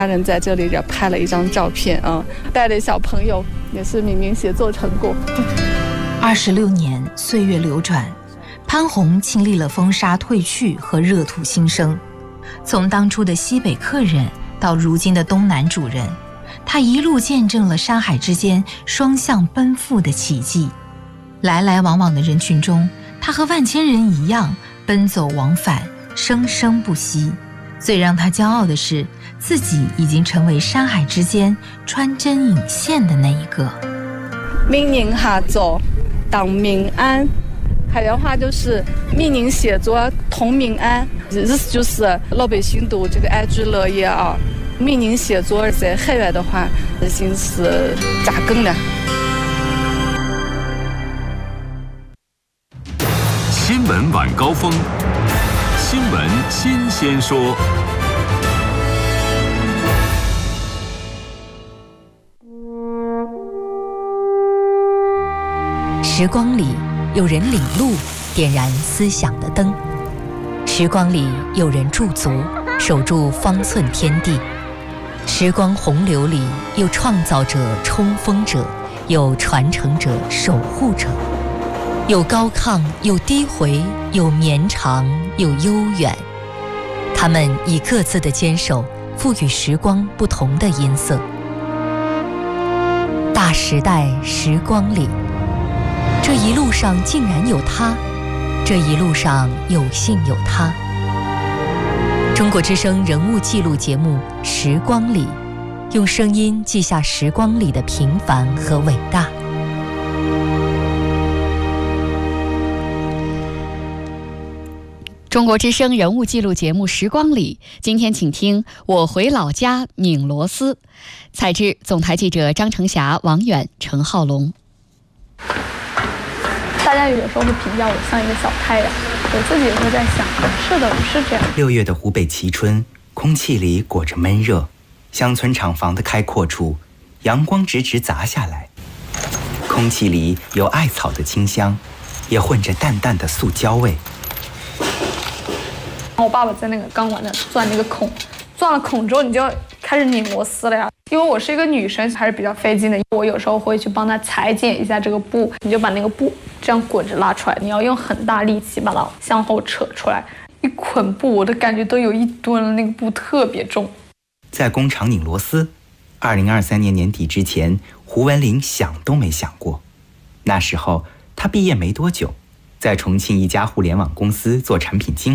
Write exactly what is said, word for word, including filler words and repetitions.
家人在这里也拍了一张照片啊，带着小朋友也是命名写作成果。 二十六年，岁月流转，潘虹经历了风沙退去和热土新生，从当初的西北客人到如今的东南主人，他一路见证了山海之间双向奔赴的奇迹。来来往往的人群中，他和万千人一样奔走往返，生生不息。最让他骄傲的是，自己已经成为山海之间穿针引线的那一个。 命人下作当民安，海洋话就是命人写作同民安，意思就是老百姓都这个安居乐业啊。命人写作在海外的话，已经是扎根了。 新闻晚高峰，新闻新鲜说。 时光里有人领路，点燃思想的灯；时光里有人驻足，守住方寸天地；时光洪流里有创造者、冲锋者，有传承者、守护者，有高亢，有低回，有绵长，有悠远。他们以各自的坚守，赋予时光不同的音色。大时代时光里，这一路上竟然有他，这一路上有幸有他。中国之声人物记录节目《时光里》，用声音记下时光里的平凡和伟大。 中国之声人物记录节目《时光里》，今天请听我回老家拧螺丝。采制总台记者张成霞、王远、陈浩龙。 大家有时候会评价我像一个小太阳，我自己也会在想，是的，我是这样。 六月的湖北蕲春，空气里裹着闷热，乡村厂房的开阔处，阳光直直砸下来，空气里有艾草的清香，也混着淡淡的塑胶味。 我爸爸在那个钢管那钻那个孔，钻了孔之后你就开始拧螺丝了呀。因为我是一个女生，还是比较费劲的。我有时候会去帮他裁剪一下这个布，你就把那个布这样滚着拉出来，你要用很大力气把它向后扯出来。一捆布，我的感觉都有一吨了，那个布特别重。 在工厂拧螺丝，二零二三年年底之前，胡文林想都没想过。那时候他毕业没多久，在重庆一家互联网公司做产品经理。